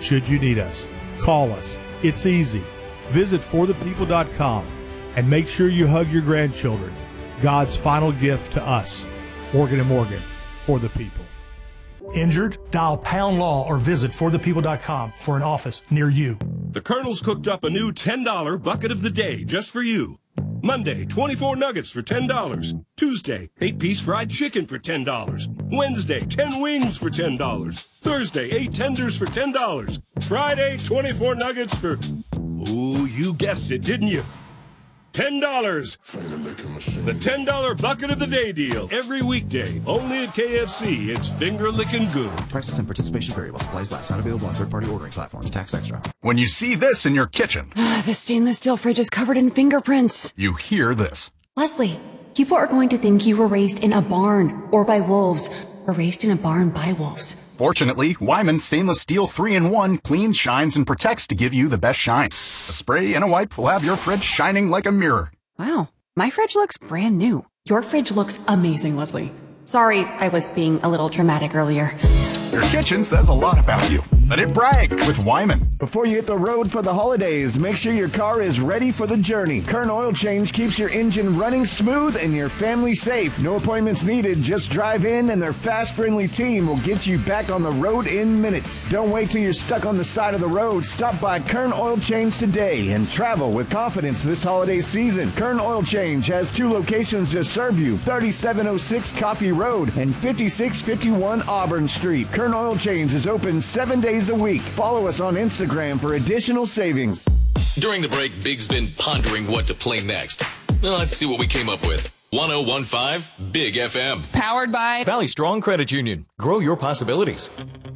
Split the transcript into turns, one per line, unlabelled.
should you need us. Call us. It's easy. Visit forthepeople.com and make sure you hug your grandchildren. God's final gift to us. Morgan & Morgan, for the people. Injured? Dial Pound Law or visit forthepeople.com for an office near you.
The Colonel's cooked up a new $10 bucket of the day just for you. Monday, 24 nuggets for $10. Tuesday, 8-piece fried chicken for $10. Wednesday, 10 wings for $10. Thursday, 8 tenders for $10. Friday, 24 nuggets for... Ooh, you guessed it, didn't you? $10. The $10 bucket of the day deal. Every weekday. Only at KFC. It's finger-licking good.
Prices and participation vary while supplies last. Not available on third-party ordering platforms. Tax extra.
When you see this in your kitchen.
The stainless steel fridge is covered in fingerprints.
You hear this.
Leslie, people are going to think you were raised in a barn or by wolves or raised in a barn by wolves.
Fortunately, Wyman Stainless Steel 3-in-1 cleans, shines, and protects to give you the best shine. A spray and a wipe will have your fridge shining like a mirror.
Wow, my fridge looks brand new. Your fridge looks amazing, Leslie. Sorry, I was being a little dramatic earlier.
Your kitchen says a lot about you. Let it brag with Wyman.
Before you hit the road for the holidays, make sure your car is ready for the journey. Kern Oil Change keeps your engine running smooth and your family safe. No appointments needed. Just drive in and their fast, friendly team will get you back on the road in minutes. Don't wait till you're stuck on the side of the road. Stop by Kern Oil Change today and travel with confidence this holiday season. Kern Oil Change has 2 locations to serve you, 3706 Coffee Road and 5651 Auburn Street. Kern Oil Change is open 7 days a week. Follow us on Instagram for additional savings.
During the break, Big's been pondering what to play next. Well, let's see what we came up with. 1015 Big FM.
Powered by
Valley Strong Credit Union. Grow your possibilities.